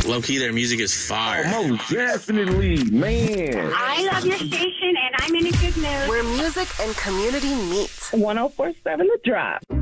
Low key, their music is fire. Oh, most definitely, man. I love your station, and I'm in a good mood. Where music and community meet. 104.7 The Drop.